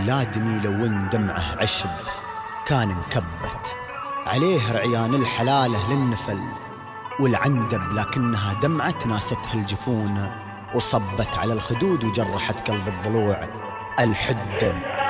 الآدمي لو ان دمعه عشب كان انكبت عليه رعيان الحلالة للنفل والعندب، لكنها دمعة ناستها الجفون وصبت على الخدود وجرحت قلب الضلوع. الحدب